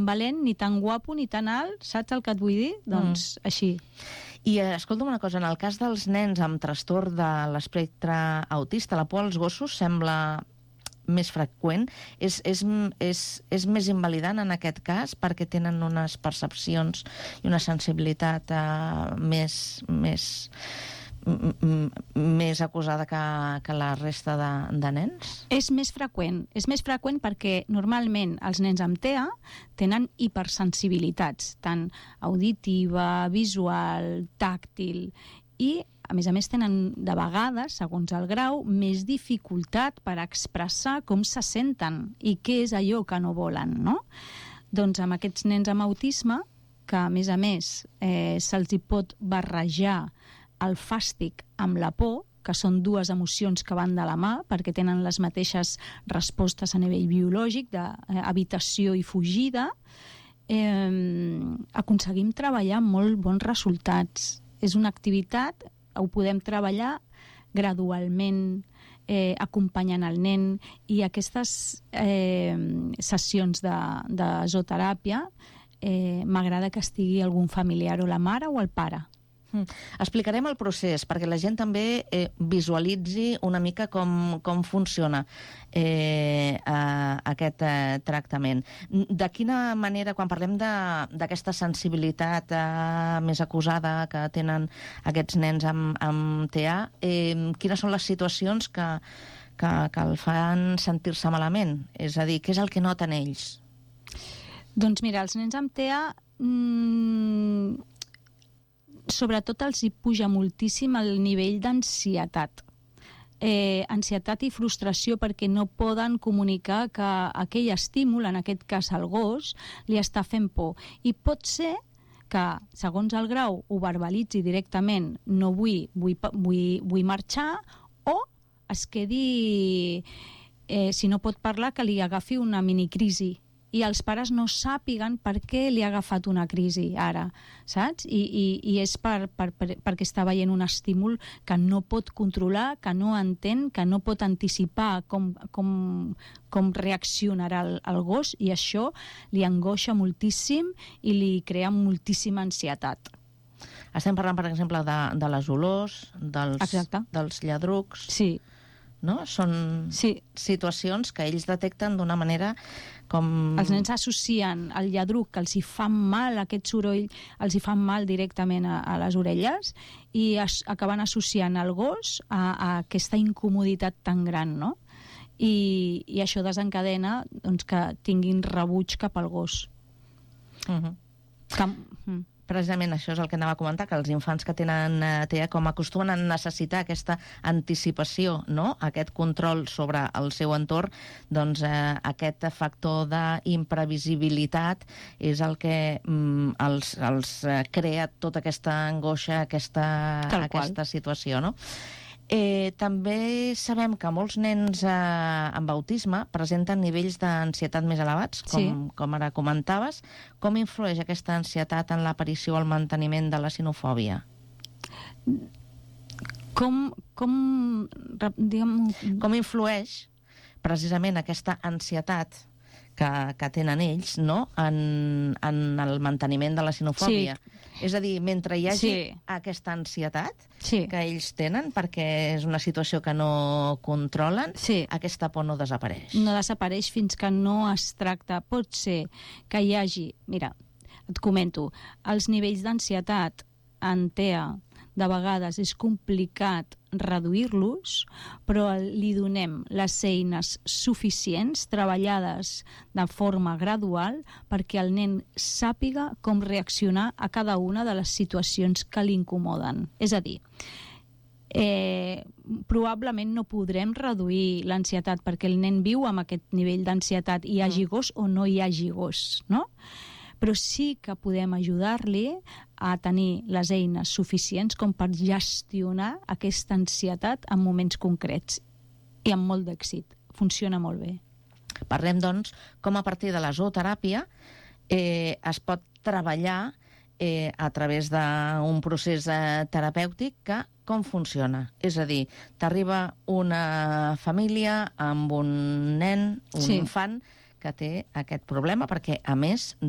valent, ni tan guapo, ni tan alt, saps el que et vull dir? Doncs així. I escolta'm una cosa, en el cas dels nens amb trastorn de l'espectre autista, la por als gossos sembla més freqüent. És més invalidant en aquest cas perquè tenen unes percepcions i una sensibilitat més acusada que la resta de nens? És més freqüent perquè normalment els nens amb TEA tenen hipersensibilitats, tant auditiva, visual, tàctil, i a més tenen de vegades, segons el grau, més dificultat per expressar com se senten i què és allò que no volen, no? Doncs amb aquests nens amb autisme, que a més se'ls hi pot barrejar el fàstic amb la por, que són dues emocions que van de la mà perquè tenen les mateixes respostes a nivell biològic d'evitació i fugida, aconseguim treballar molt bons resultats. És una activitat, ho podem treballar gradualment, acompanyant el nen, i aquestes sessions de zooteràpia m'agrada que estigui algun familiar, o la mare o el pare. Explicarem el procés perquè la gent també visualitzi una mica com funciona aquest tractament. De quina manera, quan parlem d'aquesta sensibilitat més acusada que tenen aquests nens amb TEA, quines són les situacions que el fan sentir-se malament? És a dir, què és el que noten ells? Doncs mira, els nens amb TEA sobretot els hi puja moltíssim el nivell d'ansietat. Ansietat i frustració perquè no poden comunicar que aquell estímul, en aquest cas el gos, li està fent por. I pot ser que, segons el grau, ho verbalitzi directament, no vull marxar, o es quedi, si no pot parlar, que li agafi una minicrisi. I els pares no sàpiguen per què li ha agafat una crisi ara, saps? I és perquè està veient un estímul que no pot controlar, que no entén, que no pot anticipar com reaccionarà el gos, i això li angoixa moltíssim i li crea moltíssima ansietat. Estem parlant, per exemple, de les olors, dels lladrucs... Sí. No? Són situacions que ells detecten d'una manera com... Els nens associen el lladruc, que els hi fa mal, aquest soroll, els hi fa mal directament a les orelles, i acaben associant el gos a aquesta incomoditat tan gran, no? I això desencadena doncs, que tinguin rebuig cap al gos. Precisament això és el que anava a comentar, que els infants que tenen TEA com acostumen a necessitar aquesta anticipació, no? Aquest control sobre el seu entorn, doncs aquest factor d'imprevisibilitat és el que els crea tota aquesta angoixa, aquesta situació, no? També sabem que molts nens amb autisme presenten nivells d'ansietat més elevats, com ara comentaves. Com influeix aquesta ansietat en l'aparició o el manteniment de la sinofòbia? Com influeix precisament aquesta ansietat que tenen ells, no?, en el manteniment de la sinofòbia. És a dir, mentre hi hagi aquesta ansietat que ells tenen, perquè és una situació que no controlen, aquesta por no desapareix. No desapareix fins que no es tracta. Pot ser que hi hagi... Mira, et comento, els nivells d'ansietat en TEA de vegades és complicat reduir-los, però li donem les eines suficients, treballades de forma gradual, perquè el nen sàpiga com reaccionar a cada una de les situacions que li incomoden. És a dir, probablement no podrem reduir l'ansietat perquè el nen viu amb aquest nivell d'ansietat, hi hagi gos o no hi hagi gos, no? Però sí que podem ajudar-li a tenir les eines suficients com per gestionar aquesta ansietat en moments concrets, i amb molt d'èxit. Funciona molt bé. Parlem, doncs, com a partir de la zooteràpia es pot treballar a través d'un procés terapèutic que com funciona? És a dir, t'arriba una família amb un nen, un infant, que té aquest problema, perquè, a més